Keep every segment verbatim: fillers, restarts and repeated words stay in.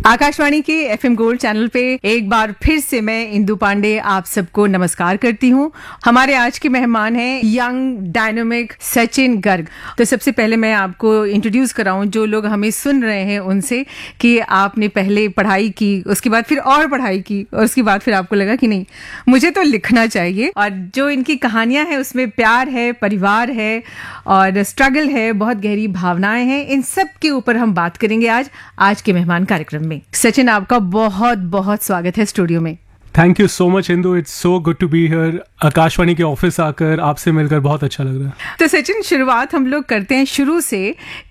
आकाशवाणी के FM gold channel पे एक बार फिर से मैं इंदु पांडे आप सबको नमस्कार करती हूँ। हमारे आज के मेहमान हैं यंग डायनामिक सचिन गर्ग। तो सबसे पहले मैं आपको इंट्रोड्यूस कराऊं जो लोग हमें सुन रहे हैं उनसे कि आपने पहले पढ़ाई की, उसके बाद फिर और पढ़ाई की और उसके बाद फिर आपको लगा कि नहीं मुझे तो लिखना चाहिए। और जो इनकी कहानियां हैं उसमें प्यार है, परिवार है और स्ट्रगल है, बहुत गहरी भावनाएं हैं। इन सब के ऊपर हम बात करेंगे आज आज के मेहमान कार्यक्रम में। सचिन, आपका बहुत बहुत स्वागत है स्टूडियो में। Thank you so much Indu, it's so good to be here. Akashvani के ऑफिस आकर आपसे मिलकर बहुत अच्छा लग रहा है। तो सचिन, शुरुआत हम लोग करते हैं शुरू से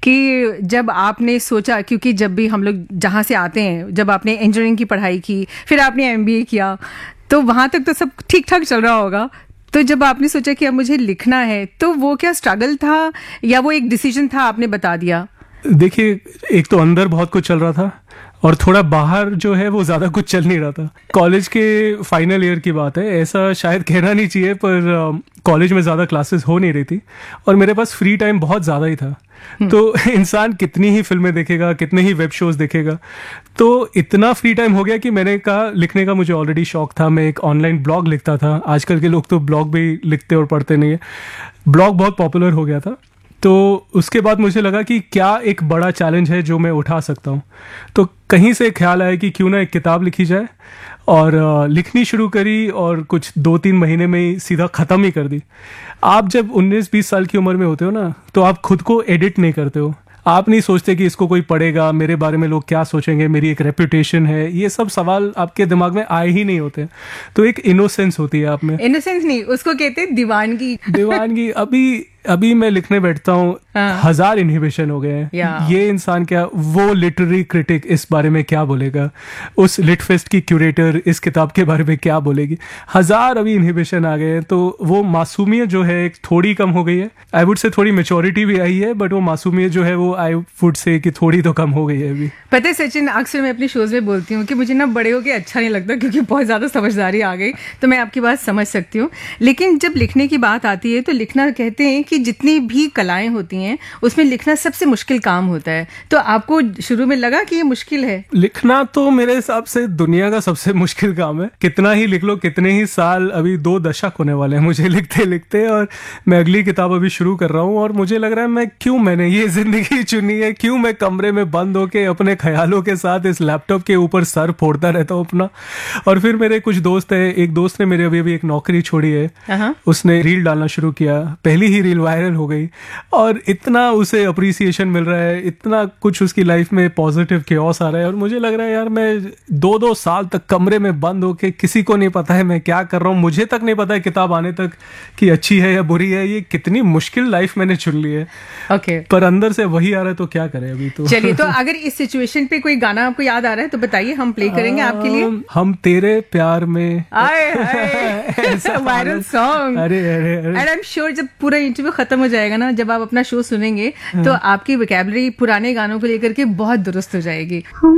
कि जब आपने सोचा, क्योंकि जब भी हम लोग जहाँ से आते हैं, जब आपने इंजीनियरिंग की पढ़ाई की, फिर आपने एमबीए किया, तो वहाँ तक तो सब ठीक ठाक चल रहा होगा। तो जब आपने सोचा कि अब मुझे लिखना है, तो वो क्या स्ट्रगल था या वो एक डिसीजन था आपने बता दिया? देखिए, एक तो अंदर बहुत कुछ चल रहा था और थोड़ा बाहर जो है वो ज़्यादा कुछ चल नहीं रहा था। कॉलेज के फाइनल ईयर की बात है, ऐसा शायद कहना नहीं चाहिए, पर कॉलेज में ज़्यादा क्लासेस हो नहीं रही थी और मेरे पास फ्री टाइम बहुत ज़्यादा ही था। तो इंसान कितनी ही फिल्में देखेगा, कितने ही वेब शोज देखेगा, तो इतना फ्री टाइम हो गया कि मैंने कहा लिखने का मुझे ऑलरेडी शौक था। मैं एक ऑनलाइन ब्लॉग लिखता था। आजकल के लोग तो ब्लॉग भी लिखते और पढ़ते नहीं है। ब्लॉग बहुत पॉपुलर हो गया था। तो उसके बाद मुझे लगा कि क्या एक बड़ा चैलेंज है जो मैं उठा सकता हूँ। तो कहीं से ख्याल आया कि क्यों ना एक किताब लिखी जाए, और लिखनी शुरू करी और कुछ दो तीन महीने में ही सीधा ख़त्म ही कर दी। आप जब उन्नीस बीस साल की उम्र में होते हो ना, तो आप खुद को एडिट नहीं करते हो। आप नहीं सोचते कि इसको कोई पढ़ेगा, मेरे बारे में लोग क्या सोचेंगे, मेरी एक रेपुटेशन है, ये सब सवाल आपके दिमाग में आए ही नहीं होते। तो एक इनोसेंस होती है आप में। इनोसेंस नहीं, उसको कहते हैं दीवानगी। दीवानगी। अभी अभी मैं लिखने बैठता हूँ, हाँ। हजार इनहिबिशन हो गए हैं। ये इंसान क्या, वो लिटरेरी क्रिटिक इस बारे में क्या बोलेगा, उस लिट फेस्ट की क्यूरेटर इस किताब के बारे में क्या बोलेगी, हजार अभी इनहिबिशन आ गए हैं। तो वो मासूमियत जो है एक थोड़ी कम हो गई है। आई वुड से थोड़ी मेच्योरिटी भी आई है, बट वो मासूमियत जो है वो आई वुड से कि थोड़ी तो कम हो गई है अभी। पता है सचिन, अक्सर मैं अपने शोज में बोलती हूँ कि मुझे ना बड़े हो के अच्छा नहीं लगता, क्योंकि बहुत ज्यादा समझदारी आ गई। तो मैं आपकी बात समझ सकती हूँ, लेकिन जब लिखने की बात आती है तो लिखना, कहते हैं कि जितनी भी कलाएं होती हैं उसमें लिखना सबसे मुश्किल काम होता है। तो आपको शुरू में लगा कि ये मुश्किल है? लिखना तो मेरे हिसाब से दुनिया का सबसे मुश्किल काम है। कितना ही लिख लो, कितने ही साल, अभी दो दशक होने वाले हैं मुझे लिखते लिखते, और मैं अगली किताब अभी शुरू कर रहा हूँ। और मुझे लग रहा है मैं क्यों मैंने ये जिंदगी चुनी है, क्यों मैं कमरे में बंद होके अपने ख्यालों के साथ इस लैपटॉप के ऊपर सर फोड़ता रहता हूँ अपना। और फिर मेरे कुछ दोस्त है, एक दोस्त ने मेरे अभी अभी एक नौकरी छोड़ी है, उसने रील डालना शुरू किया, पहली ही रील वायरल हो गई और इतना उसे अप्रिसिएशन मिल रहा है, इतना कुछ उसकी लाइफ में पॉजिटिव केओस आ रहा है। और मुझे लग रहा है यार, मैं दो दो साल तक कमरे में बंद होके, किसी को नहीं पता है मैं क्या कर रहा हूँ, मुझे तक नहीं पता है किताब आने तक कि अच्छी है या बुरी है। ये कितनी मुश्किल लाइफ मैंने चुन ली है। Okay okay. पर अंदर से वही आ रहा है, तो क्या करें अभी। तो चलिए, तो अगर इस सिचुएशन पे कोई गाना आपको याद आ रहा है तो बताइए, हम प्ले करेंगे आपके लिए। हम तेरे प्यार में, वायरल सॉन्ग। अरे अरे अरे, एंड आई एम श्योर जब पूरा इंटरव्यू खत्म हो जाएगा ना, जब आप अपना शो सुनेंगे, तो आपकी वोकैबुलरी पुराने गानों को लेकर के बहुत दुरुस्त हो जाएगी।